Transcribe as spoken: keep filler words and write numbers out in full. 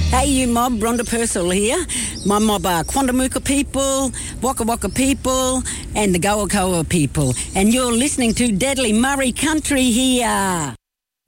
Hey, you mob, Rhonda Purcell here. My mob are Quandamooka people, Waka Waka people, and the Goa Koa people. And you're listening to Deadly Murray Country here.